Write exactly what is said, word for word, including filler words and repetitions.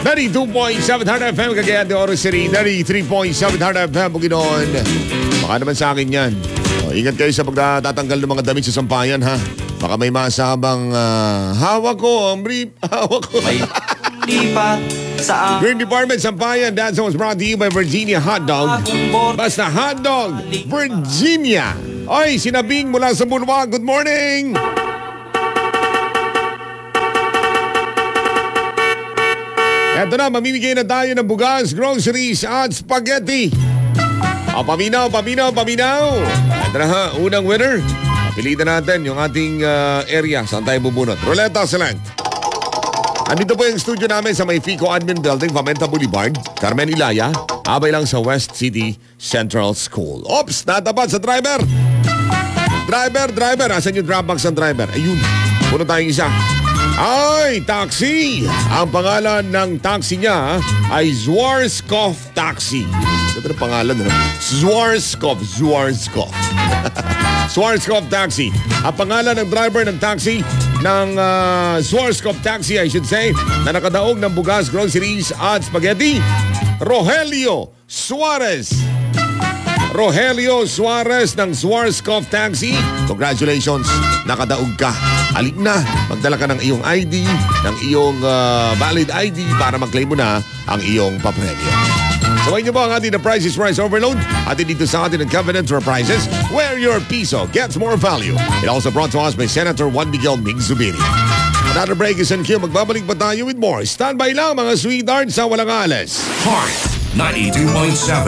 ninety-two point seven Hard F M, Cagayan de Oro City. ninety-three point seven Hard F M, Bukidnon. Baka naman sa akin yan. O, ingat kayo sa pagtatanggal ng mga damit sa sampayan, ha? Baka may masabang uh, hawak ko, ang brief, hawak ko. May lipat sa Green Department Sampayan. That was brought to you by Virginia Hot Dog. Basta Hot Dog, Virginia. Oy, sinabing mula sa Bulwag. Good morning! Eto na, mamimigay na tayo ng bugas, groceries at spaghetti. O, paminaw, paminaw, paminaw. Eto na ha, unang winner. Pilitan natin yung ating uh, area. Saan tayo bubunot? Ruleta select. Andito po yung studio namin sa may Fico Admin Building, Pamenta Boulevard, Carmen Ilaya. Abay lang sa West City Central School. Ops, natapat sa driver. Driver, driver. Asan yung dropbox ng driver? Ayun, puno tayong isa. Ay, taxi! Ang pangalan ng taxi niya ay Zwarskov Taxi. Ito na pangalan, ano? Zwarskov, Zwarskov. Zwarskov Taxi. Ang pangalan ng driver ng taxi ng uh, Zwarskov Taxi, I should say, na nakadaog ng bugas, groceries at spaghetti, Rogelio Suarez. Rogelio Suarez ng Zwarskov Taxi. Congratulations, nakadaog ka. Alik na, magdala ka ng iyong I D, ng iyong uh, valid I D para mag-claim mo na ang iyong papremyo. So ayun po ang ating The Price is Price Overload. Atin dito sa atin ng Covenant Prices, where your piso gets more value. It also brought to us by Senator Juan Miguel Mingzubiri. Another break is in queue. Magbabalik pa tayo with more. Stand by lang mga sweethearts sa walang alas. Heart ninety-two point seven.